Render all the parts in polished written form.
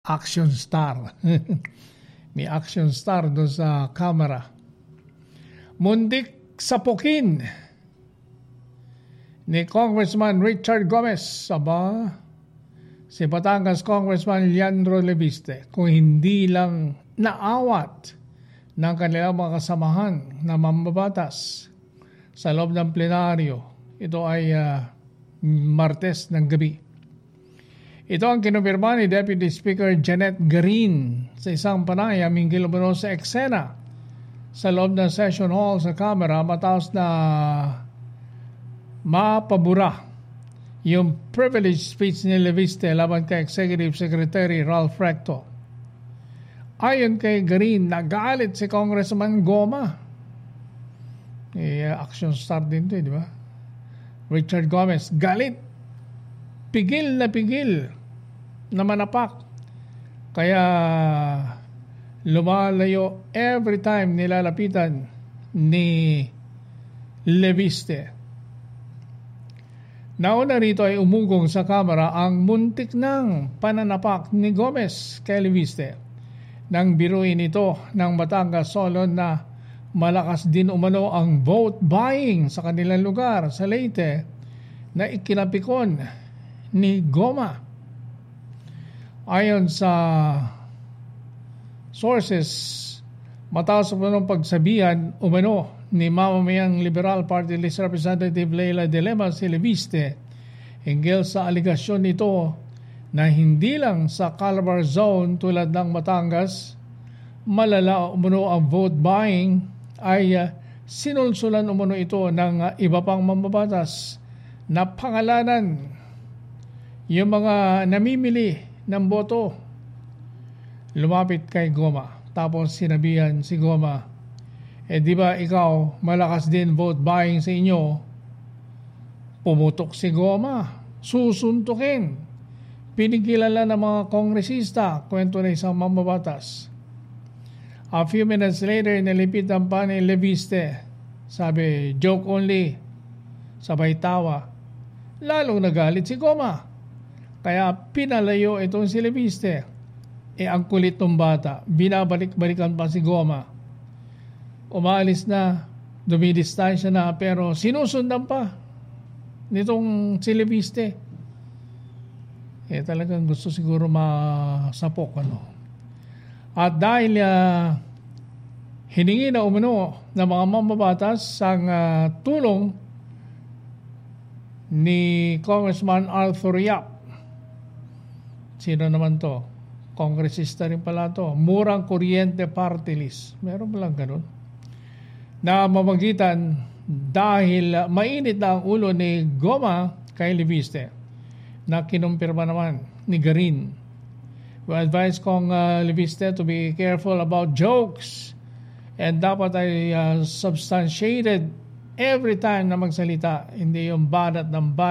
action star. May action star doon sa camera. Mundik sapukin ni Congressman Richard Gomez. Aba, si Batangas Congressman Leandro Leviste, kung hindi lang naawat ng kanilang mga kasamahan na mambabatas sa loob ng plenaryo. Ito ay Martes ng gabi. Ito ang kinumpirma ni Deputy Speaker Janet Garin sa isang panayam hinggil umano sa eksena sa loob ng session hall sa Kamara matapos na mapabura yung privilege speech ni Leviste laban kay Executive Secretary Ralph Recto. Ayon kay Garin, nagalit si Congressman Goma. Action star din to, di ba? Richard Gomez, galit. Pigil na manapak. Kaya lumalayo every time nilalapitan ni Leviste. Nauna rito ay umugong sa kamera ang muntik ng pananapak ni Gomez kay Leviste. Nang biruin ito ng Batangas Solon na malakas din umano ang vote buying sa kanilang lugar sa Leyte na ikinapikon ni Goma. Ayon sa sources, matapos umanong pagsabihan umano ni mamamayang Liberal Party List Representative Leila de Lema si Leviste hinggil sa aligasyon nito na hindi lang sa Calabar Zone tulad ng Batangas malala umano ang vote buying, ay sinulsulan umano ito ng iba pang mambabatas na pangalanan yung mga namimili ng boto. Lumapit kay Goma. Tapos sinabihan si Goma, di ba ikaw malakas din vote buying sa inyo? Pumutok si Goma. Susuntukin. Pinigilala ng mga kongresista. Kwento na isang mambabatas. A few minutes later, nalipitan pa ni Leviste. Sabi, joke only. Sabay tawa. Lalong nagalit si Goma. Kaya pinalayo itong si Leviste. Ang kulit ng bata, binabalik-balikan pa si Goma. Umalis na, dumidistansya na, pero sinusundan pa nitong si Leviste. Talagang gusto siguro masapok, At dahil hiningi na umano ng mga mambabatas ang tulong ni Congressman Arthur Yap. Sino naman to? Kongresista rin pala to. Murang Kuryente Party List. Meron ba lang ganun? Na mamagitan dahil mainit na ang ulo ni Goma kay Leviste na kinumpirma naman ni Garin. We advise kong Leviste to be careful about jokes and dapat ay substantiated every time na magsalita. Hindi yung banat.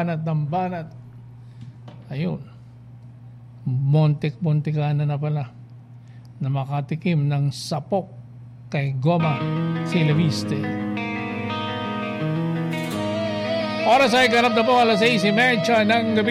Ayun. Montik-montikana na pala na makatikim ng sapok kay Goma si Leviste. Oras ay ganap na po 6:30 ng gabi.